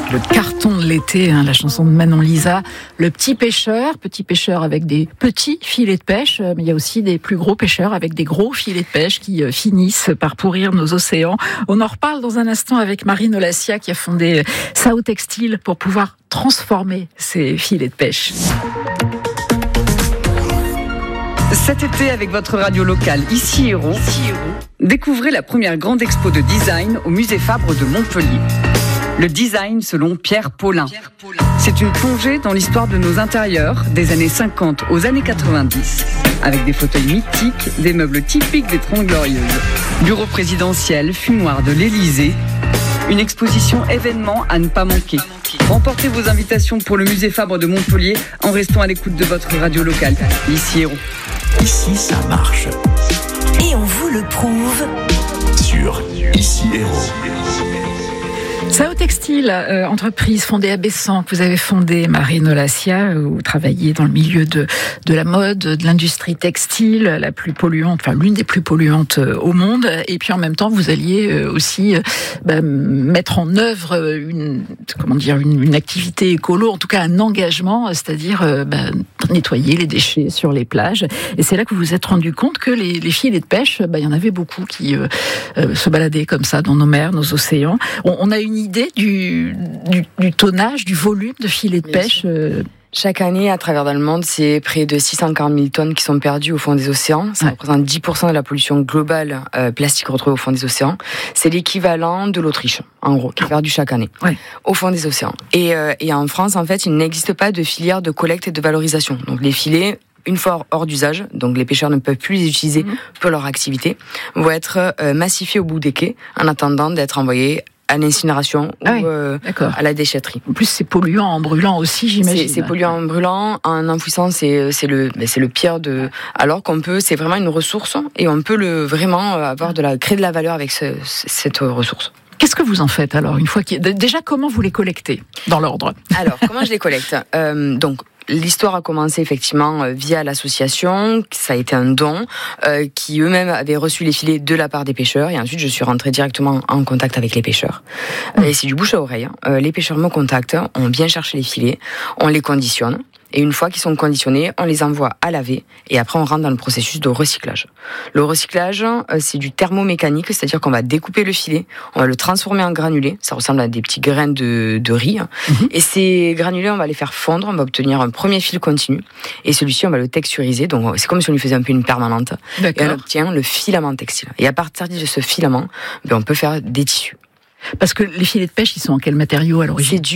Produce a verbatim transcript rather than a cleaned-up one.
Le carton de l'été, hein, la chanson de Manon Lisa, le petit pêcheur, petit pêcheur avec des petits filets de pêche, mais il y a aussi des plus gros pêcheurs avec des gros filets de pêche qui euh, finissent par pourrir nos océans. On en reparle dans un instant avec Marine Olassia qui a fondé Sao Textile pour pouvoir transformer ces filets de pêche. Cet été, avec votre radio locale Ici Héros, découvrez la première grande expo de design au musée Fabre de Montpellier. Le design selon Pierre Paulin. C'est une plongée dans l'histoire de nos intérieurs, des années cinquante aux années quatre-vingt-dix, avec des fauteuils mythiques, des meubles typiques des Trente Glorieuses, bureau présidentiel, fumoir de l'Élysée. Une exposition événement à ne pas manquer. Remportez vos invitations pour le musée Fabre de Montpellier en restant à l'écoute de votre radio locale. Ici Héros. Ici, ça marche. Et on vous le prouve Sur Ici Héros. Sao Textile, euh, entreprise fondée à Bessan, que vous avez fondée, Marine Olassia, vous travaillez dans le milieu de, de la mode, de l'industrie textile, la plus polluante, enfin l'une des plus polluantes au monde, et puis en même temps vous alliez aussi euh, bah, mettre en œuvre une, comment dire, une, une activité écolo, en tout cas un engagement, c'est-à-dire euh, bah, nettoyer les déchets sur les plages, et c'est là que vous vous êtes rendu compte que les, les filets de pêche, bah, il y en avait beaucoup qui euh, euh, se baladaient comme ça dans nos mers, nos océans. On, on a une idée du, du, du tonnage, du volume de filets de pêche euh... Chaque année, à travers dans le monde, c'est près de six cent quarante mille tonnes qui sont perdues au fond des océans. Ça ouais. représente dix pour cent de la pollution globale euh, plastique retrouvée au fond des océans. C'est l'équivalent de l'Autriche, en gros, qui est perdue chaque année ouais. au fond des océans. Et, euh, et en France, en fait, il n'existe pas de filière de collecte et de valorisation. Donc les filets, une fois hors d'usage, donc les pêcheurs ne peuvent plus les utiliser mmh. pour leur activité, vont être euh, massifiés au bout des quais en attendant d'être envoyés à l'incinération ou ah oui, euh, à la déchetterie. En plus, c'est polluant en brûlant aussi, j'imagine. C'est, c'est polluant en brûlant, en enfouissant, c'est, c'est, le, c'est le pire de... Alors qu'on peut, c'est vraiment une ressource et on peut le, vraiment avoir de la, créer de la valeur avec ce, cette ressource. Qu'est-ce que vous en faites alors, une fois qu'il... Déjà, comment vous les collectez, dans l'ordre ? Alors, comment je les collecte ? euh, Donc, L'histoire a commencé effectivement via l'association, ça a été un don, euh, qui eux-mêmes avaient reçu les filets de la part des pêcheurs, et ensuite je suis rentrée directement en contact avec les pêcheurs. Mmh. Et c'est du bouche à oreille. Euh, les pêcheurs me contactent, on vient chercher les filets, on les conditionne, et une fois qu'ils sont conditionnés, on les envoie à laver, et après on rentre dans le processus de recyclage. Le recyclage, euh, c'est du thermomécanique, c'est-à-dire qu'on va découper le filet, on va le transformer en granulés, ça ressemble à des petits grains de, de riz, mmh. et ces granulés, on va les faire fondre, on va obtenir un premier fil continu, et celui-ci, on va le texturiser, donc c'est comme si on lui faisait un peu une permanente, D'accord. et on obtient le filament textile. Et à partir de ce filament, ben, on peut faire des tissus. Parce que les filets de pêche, ils sont en quel matériau à l'origine ? C'est